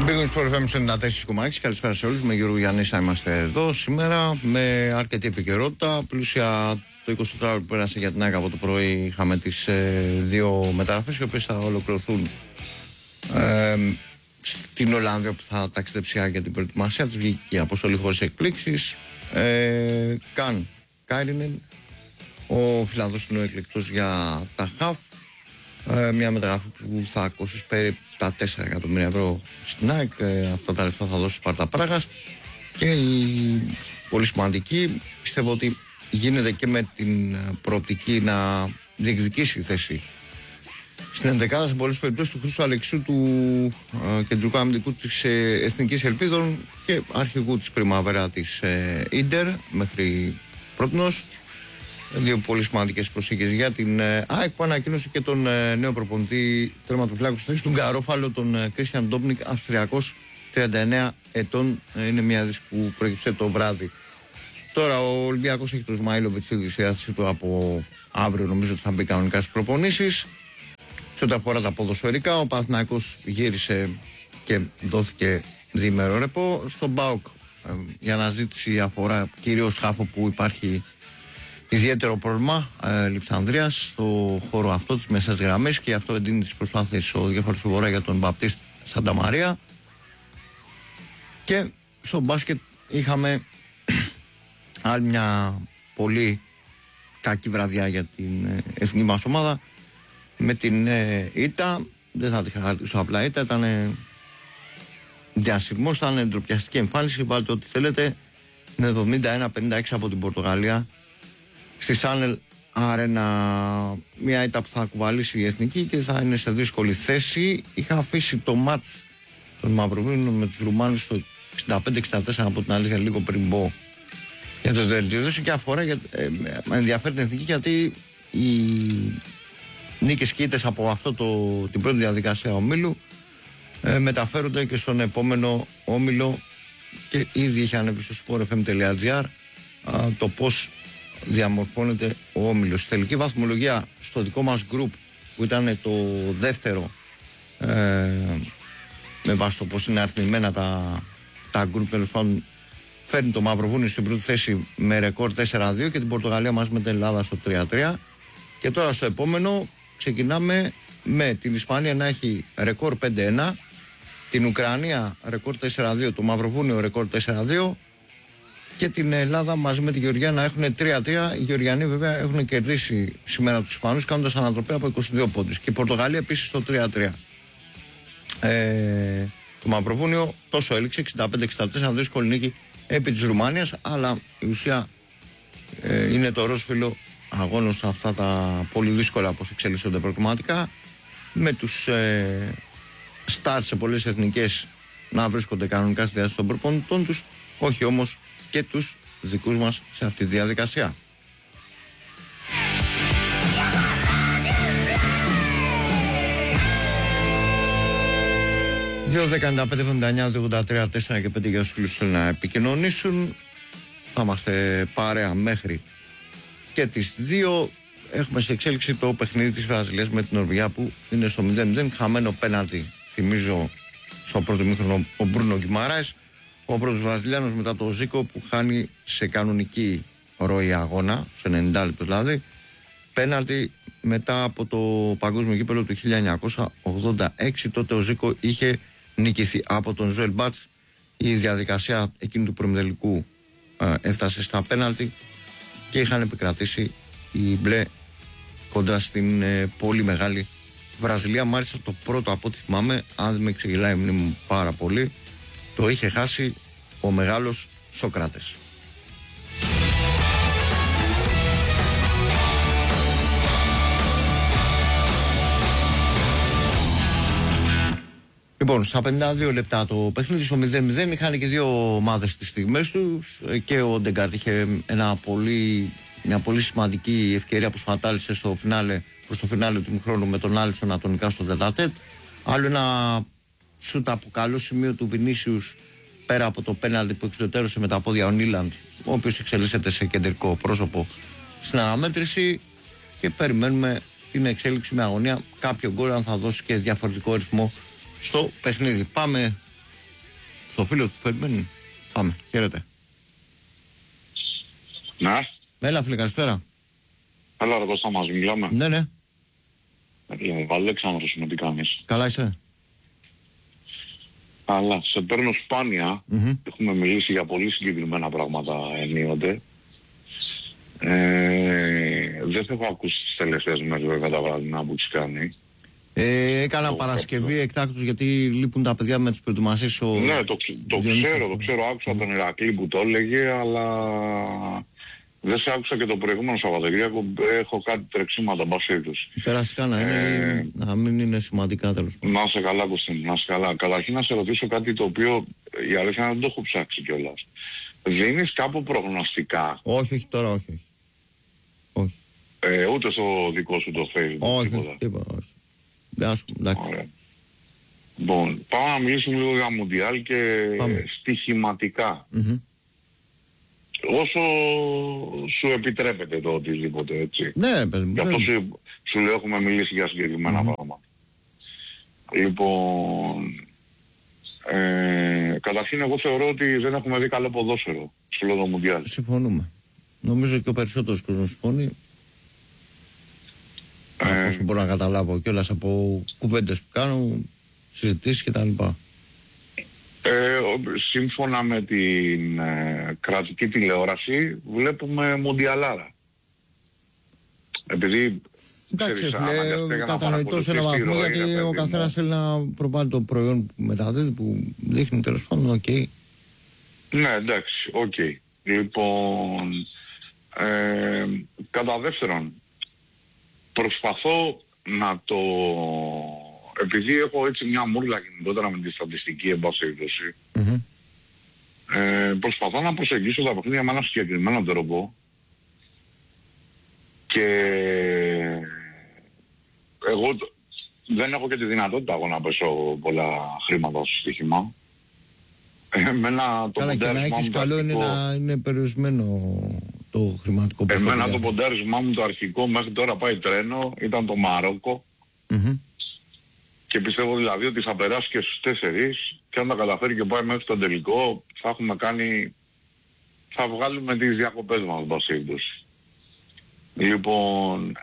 Μπήκαμε στο FM 94,6. Καλησπέρα σε όλους. Με Γιώργο Γιάννησα είμαστε εδώ σήμερα με αρκετή επικαιρότητα. Πλούσια το 24ωρο που πέρασε για την ΑΕΚ από το πρωί. Είχαμε τις δύο μεταγραφές οι οποίες θα ολοκληρωθούν στην Ολλανδία που θα ταξιδέψει για την προετοιμασία. Της βγήκε η αποστολή χωρίς εκπλήξεις. Καν Κάιρινεν. Ο Φιλανδός είναι ο εκλεκτός για τα ΧΑΦ. Μια μεταγραφή που θα ακούσει περίπου τα 4 εκατομμύρια ευρώ στην ΑΕΚ. Αυτά τα λεφτά θα δώσει Σπάρτα Πράγας. Και η πολύ σημαντική, πιστεύω ότι γίνεται και με την προοπτική να διεκδικήσει θέση στην ενδεκάδα σε πολλές περιπτώσεις του Χρήστου Αλεξίου, του κεντρικού αμυντικού της Εθνικής Ελπίδων και αρχηγού της Πριμαβέρα της Ίντερ μέχρι πρότινος. Δύο πολύ σημαντικές προσήκες για την ΑΕΚ που ανακοίνωσε και τον νέο προπονητή τερματοφυλάκου στη θέση του Γκαρόφαλο, τον Κρίστιαν Ντόμπνικ, Αυστριακός, 39 ετών. Είναι μια είδηση που προέκυψε το βράδυ. Τώρα ο Ολυμπιακός έχει τον Σμάιλοβιτς στη διάθεσή του από αύριο, νομίζω ότι θα μπει κανονικά στις προπονήσεις. Σε ό,τι αφορά τα ποδοσφαιρικά, ο Παναθηναϊκός γύρισε και δόθηκε διήμερο ρεπό. Στον ΠΑΟΚ η αναζήτηση αφορά κυρίως χάφο που υπάρχει ιδιαίτερο πρόβλημα Λιψανδρίας στο χώρο αυτό της μεσαίας γραμμής και αυτό εντείνει τις προσπάθειες ο διάφορος του Βορρά για τον Μπαπτίστ Σανταμαρία. Και στο μπάσκετ είχαμε άλλη μια πολύ κακή βραδιά για την εθνική μας ομάδα με την ήττα. Δεν θα τη χαρακτηρίσω απλά ήττα, ήταν διασυρμός, ήταν ντροπιαστική εμφάνιση. Βάλτε ό,τι θέλετε, με 71-56 από την Πορτογαλία στη Σάνελ Άρενα. Μια ήττα που θα κουβαλήσει η εθνική και θα είναι σε δύσκολη θέση. Είχα αφήσει το μάτς των Μαυροβίνων με τους Ρουμάνους στο 65-64 από την αλήθεια λίγο πριν μπω για το δελτίο και αφορά με ενδιαφέρει την εθνική γιατί οι νίκες και ήττες από την πρώτη διαδικασία ομίλου μεταφέρονται και στον επόμενο όμιλο και ήδη είχε ανέβει στο sportfm.gr το πώς διαμορφώνεται ο όμιλος. Στη τελική βαθμολογία στο δικό μας group που ήταν το δεύτερο με βάση το πώς είναι αριθμημένα τα group, τέλος πάντων φέρνει το Μαυροβούνιο στην πρώτη θέση με ρεκόρ 4-2 και την Πορτογαλία μαζί με την Ελλάδα στο 3-3. Και τώρα στο επόμενο ξεκινάμε με την Ισπανία να έχει ρεκόρ 5-1, την Ουκρανία ρεκόρ 4-2, το Μαυροβούνιο ρεκόρ 4-2 και την Ελλάδα μαζί με τη Γεωργία να έχουν 3-3. Οι Γεωργιανοί βέβαια έχουν κερδίσει σήμερα τους Ισπανούς κάνοντας ανατροπή από 22 πόντους και η Πορτογαλία επίσης το 3-3. Το Μαυροβούνιο τόσο έληξε 65-64, δύσκολη νίκη επί της Ρουμάνιας, αλλά η ουσία είναι το ρόσφυλλο αγώνων σε αυτά τα πολύ δύσκολα όπως εξελίσσονται προκριματικά, με τους στάρ σε πολλές εθνικές να βρίσκονται κανονικά στη διάθεση των προπονητών τους, όχι όμως και τους δικούς μας σε αυτή τη διαδικασία. 2-10-95-79-83-4 και 5 για όσους θέλουν να επικοινωνήσουν. Θα είμαστε παρέα μέχρι και τις 2. Έχουμε σε εξέλιξη το παιχνίδι της Βραζιλίας με την Νορβηγία που είναι στο 0-0. Χαμένο πέναλτι, θυμίζω, στο πρώτο ημίχρονο ο Μπρούνο Γκιμαράες, ο πρώτος Βραζιλιάνος μετά το Ζίκο που χάνει σε κανονική ροή αγώνα, σε 90 λεπτό δηλαδή. Πέναλτι μετά από το παγκόσμιο κύπελλο του 1986. Τότε ο Ζίκο είχε νικηθεί από τον Ζωέλ Μπάτς. Η διαδικασία εκείνου του προημιτελικού έφτασε στα πέναλτι και είχαν επικρατήσει οι μπλε κοντά στην πολύ μεγάλη Βραζιλία. Μάλιστα το πρώτο από ό,τι θυμάμαι, αν δεν με ξεγελάει η μνήμη μου πάρα πολύ, το είχε χάσει ο μεγάλος Σοκράτες. Λοιπόν, στα 52 λεπτά το παιχνίδι στο 0-0 είχαν και δύο ομάδες στις στιγμές τους και ο Ντεγκάρτ είχε μια πολύ σημαντική ευκαιρία που σπατάλησε προς το φινάλε του χρόνου με τον Άλισον να τον νικάσει στο τετατέτ. Άλλο ένα σούτ από καλό σημείο του Βινίσιους πέρα από το πέναλτι που εξωτερώσε με τα πόδια ο Νίλαντ, ο οποίος εξελίσσεται σε κεντρικό πρόσωπο στην αναμέτρηση και περιμένουμε την εξέλιξη με αγωνία. Κάποιο γκολ αν θα δώσει και διαφορετικό ρυθμό στο παιχνίδι. Πάμε στο φίλο του Φέρμπεν. Πάμε, χαίρετε. Ναι. Έλα φίλε, καλησπέρα. Έλα ρε Κώστα, μας μιλάμε. Ναι, ναι. Αλέξανδρος είμαι, τι κάνεις? Καλά είσαι? Αλλά σε παίρνω σπάνια. Έχουμε μιλήσει για πολύ συγκεκριμένα πράγματα ενίοτε. Δεν θα έχω ακούσει τις τελευταίες μέρες βέβαια τα βράδυνα που τις κάνει. Έκανα Παρασκευή εκτάκτους γιατί λείπουν τα παιδιά με τις προετοιμασίες. Ναι, το ξέρω, άκουσα τον Ηρακλή που το έλεγε, αλλά δεν σε άκουσα και το προηγούμενο Σαββατοκύριακο. Έχω κάτι τρεξίματα μπασί τους. Περαστικά να είναι, να μην είναι σημαντικά τέλος πάντων. Να είσαι καλά, Κωστίν, να είσαι καλά. Καταρχήν να σε ρωτήσω κάτι το οποίο η αλήθεια δεν το έχω ψάξει κιόλας. Δίνεις κάπου προγνωστικά? Όχι, τώρα όχι. Ούτε στο δικό σου το Facebook? Όχι, τίποτα, όχι. Ωραία. Λοιπόν, πάμε να μιλήσουμε λίγο για Μουντιάλ και στοιχηματικά. Όσο σου επιτρέπεται το οτιδήποτε, έτσι. Ναι, παιδί μου. Γι' αυτό σου λέω έχουμε μιλήσει για συγκεκριμένα πράγματα. Λοιπόν, καταρχήν εγώ θεωρώ ότι δεν έχουμε δει καλό ποδόσφαιρο στο λόγο Μουντιάλ. Συμφωνούμε. Νομίζω και ο περισσότερος κόσμος συμφωνεί. Από όσο μπορώ να καταλάβω κιόλας από κουβέντες που κάνω, συζητήσεις κτλ. Σύμφωνα με την κρατική τηλεόραση βλέπουμε Μουντιαλάρα. Επειδή εντάξει, κατανοητό σε ένα βαθμό, γιατί ο καθένας θέλει να προβάλλει το προϊόν που μεταδίδει, που δείχνει τέλος πάντων, οκ. Ναι, εντάξει, οκ. Λοιπόν, κατά δεύτερον, προσπαθώ να το... Επειδή έχω έτσι μια μούρλα γενικότερα με τη στατιστική, εν πάση περιπτώσει, προσπαθώ να προσεγγίσω τα παιχνίδια με έναν συγκεκριμένο τρόπο και εγώ δεν έχω και τη δυνατότητα εγώ να πέσω πολλά χρήματα στο στοίχημα. Καλά, και να έχεις καλό είναι να είναι περιορισμένο το χρηματικό ποσό. Εμένα το ποντάρισμά μου το αρχικό μέχρι τώρα πάει τρένο, ήταν το Μαρόκο. Και πιστεύω δηλαδή ότι θα περάσει και στους 4 και αν τα καταφέρει και πάει μέχρι τον τελικό θα έχουμε κάνει, θα βγάλουμε τις διακοπές μας βασίλους. Λοιπόν,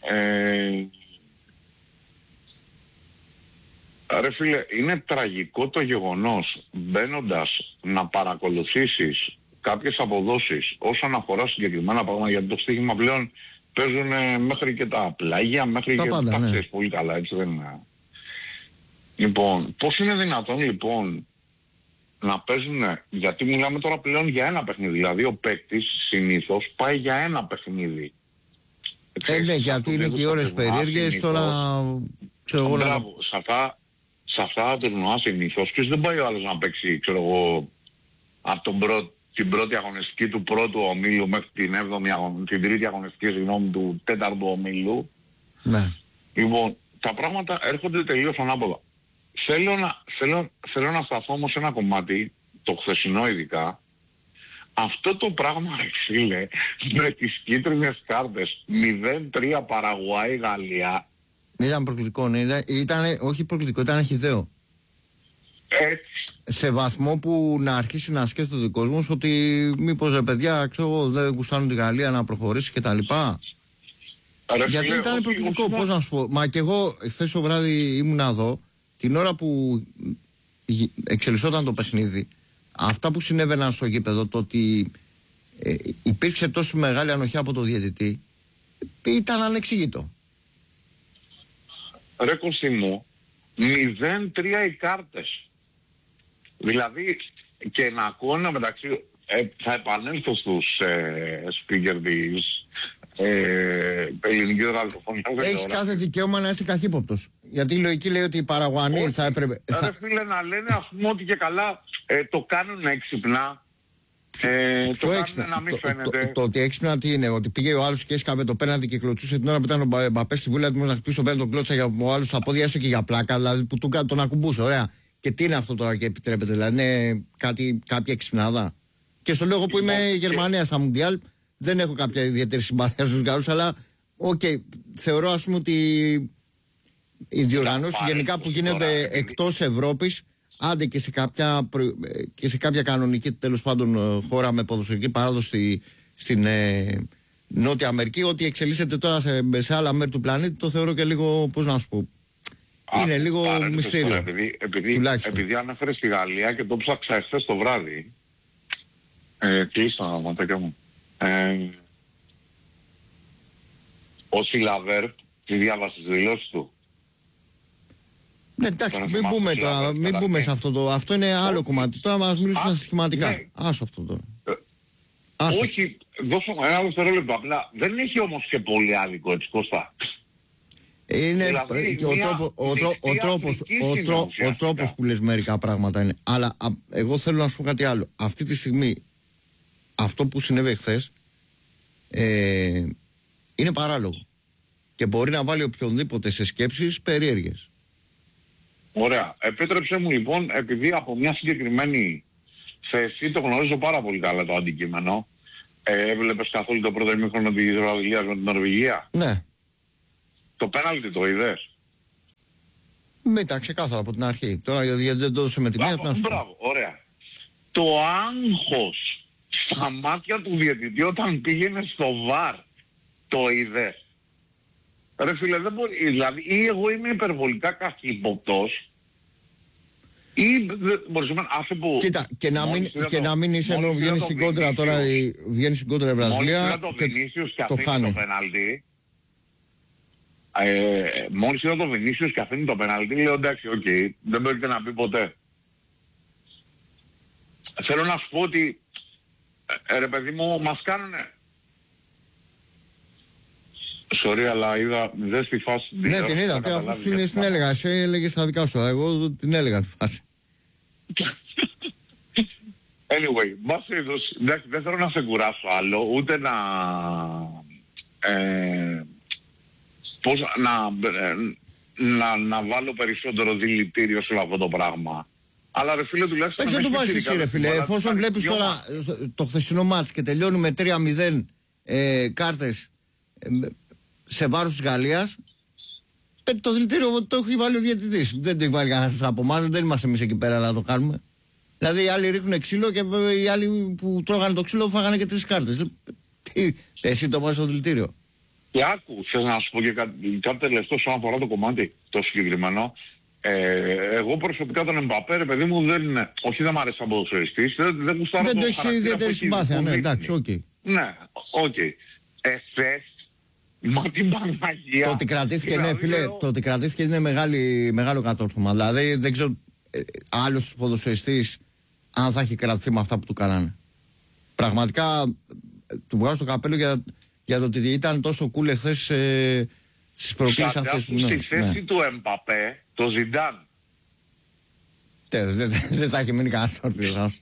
ρε φίλε, είναι τραγικό το γεγονός μπαίνοντας να παρακολουθήσεις κάποιες αποδόσεις όσον αφορά συγκεκριμένα πράγματα, γιατί το στοίχημα πλέον παίζουν μέχρι και τα πλάγια, μέχρι τα και πάντα, τα ναι. ξέρεις πολύ καλά, έτσι δεν είναι? Λοιπόν, πώς είναι δυνατόν λοιπόν να παίζουν, γιατί μιλάμε τώρα πλέον για ένα παιχνίδι, δηλαδή ο παίκτης συνήθως πάει για ένα παιχνίδι. Ναι, γιατί είναι και οι ώρες περίεργες τώρα, ξέρω εγώ. Μπράβο, σε αυτά τα τουρνουά συνήθως και δεν πάει ο άλλος να παίξει, ξέρω εγώ, από την πρώτη αγωνιστική του πρώτου ομίλου μέχρι την τρίτη αγωνιστική, συγγνώμη, του τέταρτου ομίλου. Ναι. Λοιπόν, τα πράγματα έρχονται τελείως ανάποδα. Θέλω να σταθώ όμως σε ένα κομμάτι, το χθεσινό ειδικά. Αυτό το πράγμα, φίλε, με τις κίτρινες κάρτες, 0-3 Παραγουάη Γαλλία. Ήταν προκλητικό, ναι. Ήταν, όχι προκλητικό, ήταν αρχιδαίο. Σε βαθμό που να αρχίσει να σκέφτεται ο δικός μου ότι μήπως ρε παιδιά, ξέρω, δεν γουστάρουν τη Γαλλία να προχωρήσει κτλ. Γιατί ήταν προκλητικό, πώς να σου πω. Μα και εγώ χθες το βράδυ ήμουν εδώ, την ώρα που εξελισσόταν το παιχνίδι, αυτά που συνέβαιναν στο γήπεδο, το ότι υπήρξε τόσο μεγάλη ανοχή από το διαιτητή, ήταν ανεξήγητο. Ρε Κωστή μου, 0-3 οι κάρτες. Δηλαδή, και να ακούω μεταξύ, θα επανέλθω στους speaker της ελληνικής ραδιοφωνίας. Έχεις κάθε δικαίωμα να είσαι καχύποπτος. Γιατί η λογική λέει ότι οι Παραγουανοί θα έπρεπε... Ρε φίλε, να λένε ας πούμε ότι και καλά το κάνουν έξυπνα. Το κάνουν να μην φαίνεται. Το ότι έξυπνα τι είναι, ότι πήγε ο άλλος και έσκαβε το πέναντι και κλωτσούσε την ώρα που ήταν ο Μπαπέ στη βούλα του να χτυπήσει το πέναντι, τον κλώτσα για ο άλλος στα πόδια, έστω και για πλάκα, δηλαδή που τον ακουμπούσε, ωραία. Και τι είναι αυτό τώρα και επιτρέπεται, δηλαδή είναι κάποια εξυπνάδα. Και στο λέω εγώ που είμαι Γερμανία στα Μουντιάλ, δεν έχω κάποια ιδιαίτερη συμπάθεια στους Γάλλους, αλλά θεωρώ ας πούμε ότι οι διοργανώσεις γενικά που γίνονται εκτός Ευρώπης άντε και σε κάποια κανονική τέλος πάντων χώρα με ποδοσφαιρική παράδοση στην Νότια Αμερική, ότι εξελίσσεται τώρα σε άλλα μέρη του πλανήτη, το θεωρώ και λίγο, πώς να σου πω, είναι λίγο μυστήριο. Επειδή ανέφερε στη Γαλλία και το ψάξα εχθές το βράδυ, κλείστο τα ματάκια μου. Ο Σιλαβέρ, τη διάβασε τις δηλώσεις του. Ναι, εντάξει, μην μπούμε σε αυτό αυτό είναι άλλο κομμάτι. Τώρα μας μιλήσουν σχηματικά. Ναι. Άσο αυτό τώρα. Όχι, δώσω ένα δευτερόλεπτο. Απλά δεν έχει όμως και πολύ άδικο, έτσι, Κώστα. Είναι δηλαδή, ο τρόπος που λες μερικά πράγματα είναι. Αλλά εγώ θέλω να σου πω κάτι άλλο. Αυτή τη στιγμή αυτό που συνέβη χθες είναι παράλογο. Και μπορεί να βάλει οποιονδήποτε σε σκέψεις περίεργες. Ωραία. Επέτρεψε μου λοιπόν, επειδή από μια συγκεκριμένη θέση, το γνωρίζω πάρα πολύ καλά το αντικείμενο, έβλεπες καθόλου το πρώτο ημίχρονο της Βραζιλίας με την Νορβηγία? Ναι. Το πέναλτι το είδες? Μετά ξεκάθαρα από την αρχή. Τώρα γιατί δεν το έδωσε με τη μία. Μπράβο, ωραία. Το άγχος στα μάτια του διαιτητή όταν πήγαινε στο βαρ, το είδες? Ρε φίλε, δεν μπορεί, δηλαδή, ή εγώ είμαι υπερβολικά καχύποπτος, ή άσε που... Κοίτα, και να μην είσαι ενώ βγαίνει στην κόντρα τώρα, βγαίνει στην κόντρα η Βραζιλία και το χάνει. Μόλις είδα το Βινίσιος και αφήνει το πενάλτι, λέω εντάξει, οκ, δεν πρόκειται να πει ποτέ. Θέλω να σου πω ότι, ρε παιδί μου, μας κάνουνε... Sorry, αλλά είδα, δες τη φάση... Ναι, την είδα, αφού την έλεγα, εσύ έλεγες τα δικά σου, εγώ την έλεγα τη φάση. Anyway, μας είδος, δεν θέλω να σε κουράσω άλλο, ούτε να... να βάλω περισσότερο δηλητήριο σε αυτό το πράγμα. Αλλά ρε φίλε, τουλάχιστον... Δεν το βάζεις εσύ ρε φίλε, εφόσον βλέπεις τώρα το χθεσινό μάτς και τελειώνει με 3-0 κάρτες σε βάρος της Γαλλίας, το δηλητήριο το έχει βάλει ο διαιτητής. Δεν το έχει βάλει κανένας από εμάς, δεν είμαστε εμείς εκεί πέρα να το κάνουμε. Δηλαδή οι άλλοι ρίχνουν ξύλο και οι άλλοι που τρώγανε το ξύλο φάγανε και 3 κάρτες. Εσύ το βάζεις στο δηλητήριο. Και άκου, θες να σου πω και κάτι τελευταίο όσον αφορά το κομμάτι το συγκεκριμένο. Εγώ προσωπικά τον Εμπαπέ, ρε παιδί μου, όχι δεν μ' αρέσει σαν ποδοσφαιριστής, δεν γουστάρω δεν το έχει ιδιαίτερη συμπάθεια, ναι, εντάξει, οκ. Ναι, οκ. Εχθές, μα την Παναγία. Το ότι κρατήθηκε, ναι, φίλε, το ότι κρατήθηκε είναι μεγάλο κατόρθωμα. Δηλαδή δεν ξέρω άλλος ποδοσφαιριστής αν θα έχει κρατηθεί με αυτά που του κάνανε. Πραγματικά του βγάζω το καπέλο για το ότι ήταν τόσο cool εχθές στις προκλήσεις αυτές που... Στη θέση του Εμπαπέ, το Ζιντάν. Δεν θα έχει μείνει κανένας όρθιος.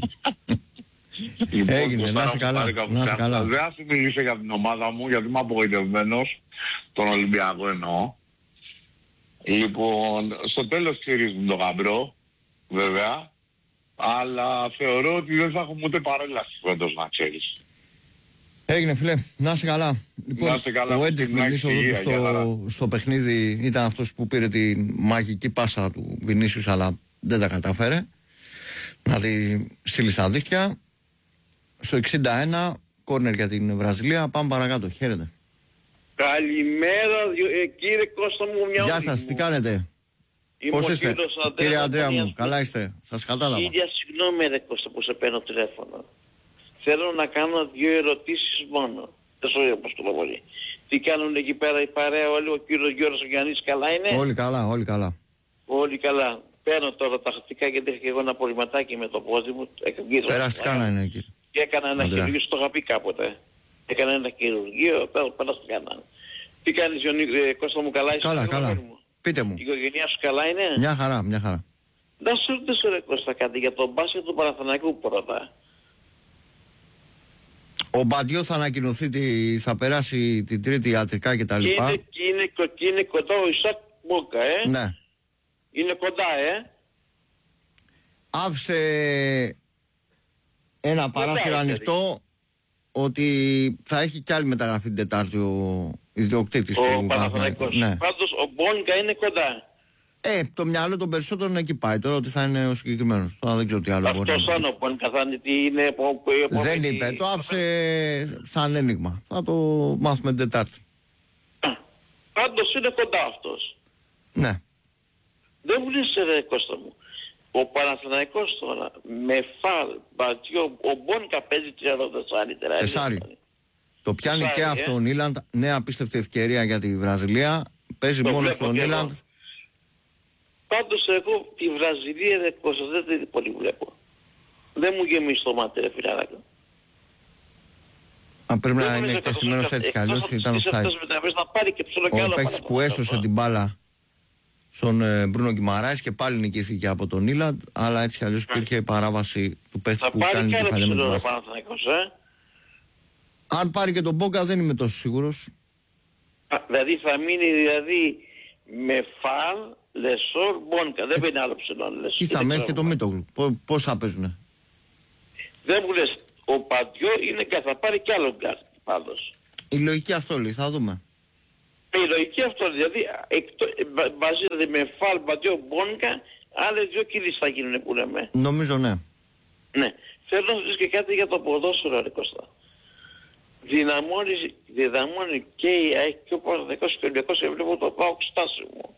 Έγινε, να είσαι καλά. Δεν θα σου μιλήσω για την ομάδα μου, γιατί είμαι απογοητευμένος, τον Ολυμπιακό εννοώ. Λοιπόν, στο τέλος ξυρίζουν τον γαμπρό, βέβαια, αλλά θεωρώ ότι δεν θα έχουμε ούτε παρέλαση φέτος, να ξέρεις. Έγινε φίλε, να είσαι καλά. Λοιπόν, ο Έντρικ Βινίσιος στο παιχνίδι ήταν αυτός που πήρε τη μαγική πάσα του Βινίσιους, αλλά δεν τα κατάφερε να τη στείλει στα δίχτυα. Στο 61, κόρνερ για την Βραζιλία. Πάμε παρακάτω, χαίρετε. Καλημέρα κύριε Κώστα μου. Γεια σας, τι κάνετε? Πώς είστε? Κύριε Αντρέα μου, καλά είστε? Σας κατάλαβα. Ίδια συγγνώμη ρε Κώστα που σε παίρνω τηλέφωνο. Θέλω να κάνω 2 ερωτήσεις μόνο. Δεν σου όπως το πολύ. Τι κάνουν εκεί πέρα η παρέα όλοι, ο κύριος Γιώργος ο Γιάννης καλά είναι? Όλοι καλά, όλοι καλά. Όλοι καλά. Παίρνω τώρα τα χαρτικά γιατί είχα και εγώ ένα προβληματάκι με το πόδι μου. Περαστικά να είναι εκεί. Και έκανα ένα χειρουργείο, στο είχα πει κάποτε. Έκανα ένα χειρουργείο, περαστικά να είναι. Τι κάνεις Κώστα μου, καλά είσαι? Καλά. Πείτε μου. Η οικογένειά σου καλά είναι? Μια χαρά, μια χαρά. Να σου ρωτήσω ρε Κώστα κάτι για τον μπάσκετ του Παναθηναϊκού πρώτα. Ο Μπαντιό θα ανακοινωθεί, θα περάσει την Τρίτη ιατρικά κτλ. Και είναι κοντά ο Ισακ Μπόκα, Ναι. Είναι κοντά, Άφησε ένα παράθυρο ανοιχτό ότι θα έχει κι άλλη μεταγραφή την Τετάρτη ο ιδιοκτήτης του Παναθηναϊκός. Ναι. Πάντως ο Μπόνκα είναι κοντά. Το μυαλό των περισσότερων εκεί πάει. Τώρα ότι θα είναι ο συγκεκριμένος. Τώρα δεν ξέρω τι άλλο μπορεί. Αυτός σαν ο Μπόνκα θα είναι τι είναι. Δεν είπε. Το άφησε σαν ένιγμα. Θα το μάθουμε την Τετάρτη. Πάντως είναι κοντά αυτός. Ναι. Δεν μου λες ρε Κώστα μου. Ο Παναθηναϊκός τώρα με Φαλ, Μπατζιό, ο Μπόνκα παίζει 34. Τεσάρι. Το πιάνει και αυτό ο Νίλαντ. Νέα απίστευτη ευκαιρία για τη Βραζιλία. Παίζει μόνο στον Νίλαντ. Πάντως εγώ τη Βραζιλία ρε Κώστα δεν πολύ βλέπω. Δεν μου γεμίσει το μάτι ρε φιλάρακα. Αν πρέπει να είναι εκτεθειμένος έτσι κι αλλιώς ήταν ο Σάιτ. Ο παίκτης που έσωσε την μπάλα στον Μπρούνο Γκιμαράης και πάλι νικήθηκε από τον Νίλαντ, αλλά έτσι κι αλλιώς υπήρχε παράβαση του παίκτη που κάνει την παλιά με την βάση. Αν πάρει και τον Μπόγκα δεν είμαι τόσο σίγουρος. Δηλαδή θα μείνει με Φαλ, Λεσόρ, Μπόνκα. Δεν μπαίνει άλλο ψηλό. Τι θα μένει και το Μίτογλου. Πώς θα παίζουνε. Δεν μου λες, ο Παντιό είναι θα πάρει κι άλλο γκάρτ πάντως. Η λογική αυτό λέει, θα δούμε. Η λογική αυτό δηλαδή, βασίζεται με Φαλ, Παντιό, Μπόνκα, άλλες δύο κινήσεις θα γίνουν που λέμε. Νομίζω ναι. Ναι. Θέλω να σου και κάτι για το ποδόσφαιρο ρε Κώστα. Δυναμώνει και η ΑΕΚ και ο Παναθηναϊκός και ο Ολυμπιακός βλέπω το ΠΑΟΚ στάσιμο.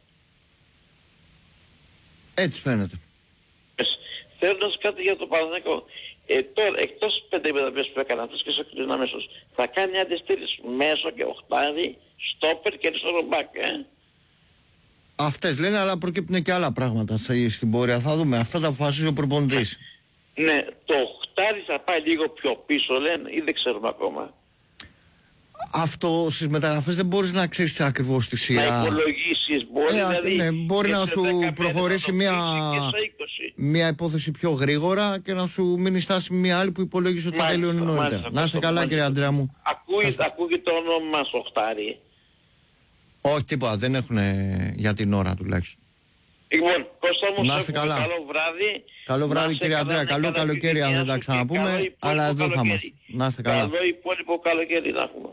Έτσι φαίνεται. Θέλω να σου κάτι για το Παναθηναϊκό. Τώρα, εκτός 5 μεταβίες που έκανα αυτές και σε κλεινά αμέσως, θα κάνει αντιστήρες μέσω και οχτάρι, στόπερ και αριστερό μπακ, Αυτές λένε, αλλά προκύπτουν και άλλα πράγματα στην πορεία. Θα δούμε. Αυτά τα αποφασίζει ο προπονητής. Ναι, το οχτάρι θα πάει λίγο πιο πίσω, λένε, ή δεν ξέρουμε ακόμα. Αυτό στις μεταγραφές δεν μπορείς να ξέρεις ακριβώς τη σειρά. Να υπολογίσεις, μπορεί δηλαδή... Ναι, μπορεί να σου προχωρήσει μια υπόθεση πιο γρήγορα και να σου μείνει στάση μια άλλη που υπολογίζει ότι θα τελειώνει νωρίτερα. Να είστε καλά κύριε Αντρέα μου. Ακούγεται το όνομα μας οχτάρι. Όχι τίποτα, δεν έχουν για την ώρα τουλάχιστον. Λοιπόν, Κώστα μου, να είστε καλά. Καλό βράδυ. Καλό βράδυ κύριε Αντρέα, καλό καλοκαίρι αν δεν τα ξαναπούμε, αλλά εδώ θα είμαστε. Να είστε καλά. Καλό υπόλοιπο καλοκαίρι να έχουμε.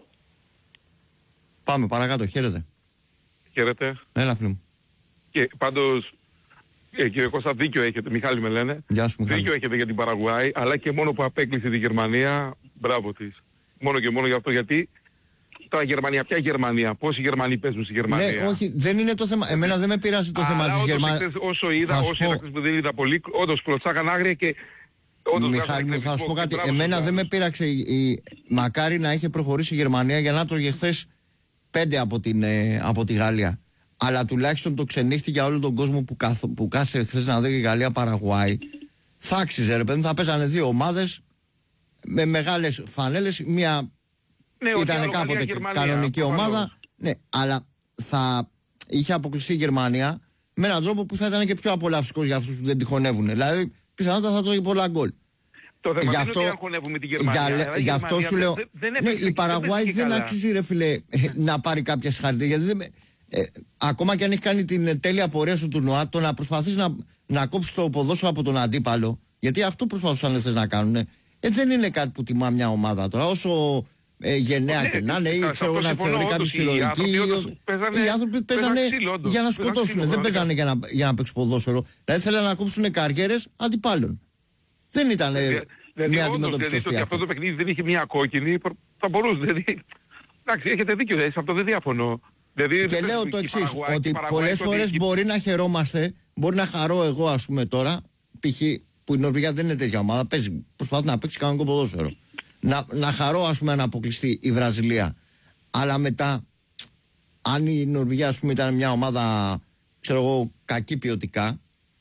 Πάμε παρακάτω, χαίρετε. Χαίρετε. Έλα φίλε μου. Και πάντως, κύριε Κώστα, δίκιο έχετε, Μιχάλη με λένε. Γεια σου Μιχάλη. Δίκιο έχετε για την Παραγουάη, αλλά και μόνο που απέκλεισε τη Γερμανία, μπράβο της. Μόνο και μόνο για αυτό, γιατί τώρα Γερμανία, ποια Γερμανία, πόσοι Γερμανοί παίζουν στη Γερμανία. Ναι, όχι, δεν είναι το θέμα. Εμένα δεν με πειράζει το θέμα της Γερμανίας. Όσο είδα, που δεν είδα πολύ, όντως κλωτσάκαν άγρια και... Μιχάλη μου, θα σου πω κάτι. Εμένα δεν με πείραξε. Μακάρι να είχε προχωρήσει η Γερμανία για να τρώγε χθες 5 από τη Γαλλία. Αλλά τουλάχιστον το ξενύχτη για όλο τον κόσμο που κάθισε χθες να δει η Γαλλία Παραγουάη. Θα άξιζε ρε παιδί, θα παίζανε δύο ομάδες με μεγάλες φανέλες. Μία ήταν κάποτε κανονική ομάδα. Ναι, αλλά θα είχε αποκλειστεί η Γερμανία με έναν τρόπο που θα ήταν και πιο απολαυστικός για αυτούς που δεν τυχονεύουν. Δηλαδή πιθανότατα θα τρώγει πολλά γκολ. Το θέμα είναι ότι αγχωνεύουμε τη Γερμανία. Γι' αυτό σου λέω, ναι, η Παραγουάη δεν αξίζει ρε φίλε να πάρει κάποια συγχαρητήρια. Γιατί ακόμα και αν έχει κάνει την τέλεια πορεία στο τουρνουά, το να προσπαθείς να κόψεις το ποδόσφαιρο από τον αντίπαλο, γιατί αυτό προσπαθούσαν θες να κάνουν, δεν είναι κάτι που τιμά μια ομάδα τώρα. Όσο γενναία και να είναι, ή ξέρω να θεωρεί κάποιο συλλογική. Οι άνθρωποι παίζανε για να σκοτώσουν, δεν παίζανε για να παίξουν ποδόσφαιρο. Δηλαδή θέλανε να κόψουν καριέρες αντιπάλων. Δεν ήταν μια αντιμετώπιση σωστή. Δηλαδή αυτό το παιχνίδι δεν είχε μια κόκκινη, θα μπορούσε. Εντάξει, έχετε δίκιο, σε αυτό δεν διαφωνώ. Και λέω το εξής, ότι πολλές φορές μπορεί να χαιρόμαστε, μπορεί να χαρώ εγώ ας πούμε τώρα, π.χ. που η Νορβηγία δεν είναι τέτοια ομάδα, προσπαθεί να παίξει κανονικό ποδόσφαιρο. Να χαρώ ας πούμε να αποκλειστεί η Βραζιλία. Αλλά μετά, αν η Νορβηγία ας πούμε ήταν μια ομάδα, ξέρω εγώ, κακή ποιοτικά,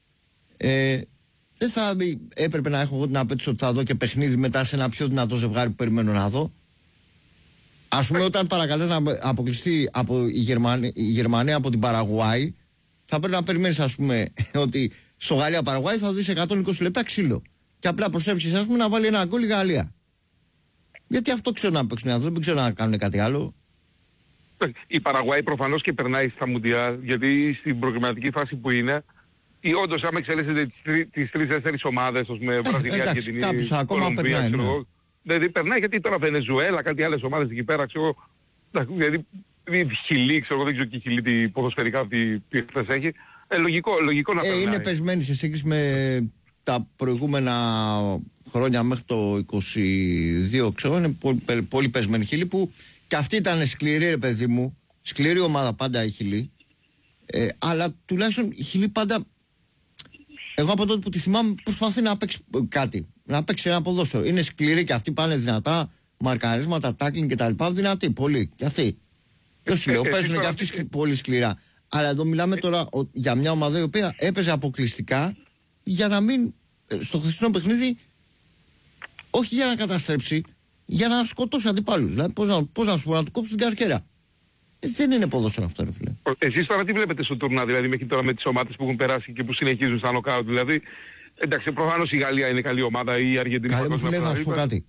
δεν θα έπρεπε να έχω εγώ την απέτηση ότι θα δω και παιχνίδι μετά σε ένα πιο δυνατό ζευγάρι που περιμένω να δω. Ας πούμε όταν παρακαλείς να αποκλειστεί από η Γερμανία από την Παραγουάη, θα πρέπει να περιμένεις ας πούμε ότι στο Γαλλία-Παραγουάη θα δεις 120 λεπτά ξύλο. Και απλά προσεύξεις ας πούμε να βάλει ένα γκολ η Γαλλία. Γιατί αυτό ξέρω να παίξουν οι άνθρωποι, δεν ξέρω να κάνουν κάτι άλλο. Η Παραγουάη προφανώς και περνάει στα Μουντιάλ, γιατί στην προκριματική φάση που είναι, ή όντως άμα εξελίσσεται τις 3-4 ομάδες, ως με Βραζιλία, Αργεντινή, Κολομβία, δηλαδή περνάει, γιατί τώρα Βενεζουέλα, κάτι άλλες ομάδες εκεί πέρα, ξέρω, δηλαδή Χιλή, ξέρω, δεν ξέρω και η Χιλή τι ποδοσφαιρικά τι χθες έχει, Λογικό να περνάει. Είναι πεσμένη σε σύγκριση με τα προηγούμενα χρόνια μέχρι το 22, ξέρω, είναι πολύ πεσμένη η Χίλη, που και αυτή ήταν σκληρή, ρε παιδί μου. Σκληρή ομάδα πάντα η Χίλη. Αλλά τουλάχιστον η Χίλη πάντα, εγώ από τότε που τη θυμάμαι, προσπαθεί να παίξει κάτι. Να παίξει ένα ποδόσφαιρο. Είναι σκληρή και αυτοί, πάνε δυνατά. Μαρκαρίσματα, τάκλινγκ κτλ. Δυνατοί, πολύ. Και αυτοί. Δεν σου λέω, παίζουν και αυτοί πολύ σκληρά. Αλλά εδώ μιλάμε τώρα για μια ομάδα η οποία έπαιζε αποκλειστικά για να μην, στο χθεσινό παιχνίδι, όχι για να καταστρέψει, για να σκοτώσει αντιπάλους. Δηλαδή, πώς να σου πω, να του κόψει την καρκέρα. Δεν είναι ποδόσφαιρο αυτό, ρε φίλε. Εσείς τώρα τι βλέπετε στο τουρνά, δηλαδή μέχρι τώρα με τις ομάδες που έχουν περάσει και που συνεχίζουν στα νοκάουτ? Δηλαδή, εντάξει, προφανώς η Γαλλία είναι καλή ομάδα, η Αργεντινή παγκόσμια ομάδα. Καλή, να σου πω κάτι.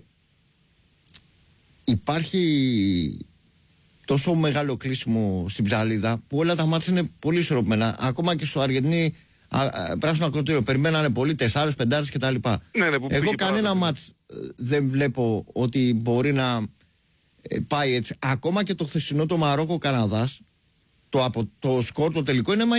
Υπάρχει τόσο μεγάλο κλείσιμο στην ψαλίδα που όλα τα μάτια είναι πολύ ισορροπημένα. Ακόμα και στο Αργεντινή πράσινο ακροτήριο περιμένανε πολύ 4, 5 κτλ. Ναι, εγώ κανένα μάτς δεν βλέπω ότι μπορεί να πάει έτσι. Ακόμα και το χθεσινό το Μαρόκο-Καναδάς, το σκορ το τελικό είναι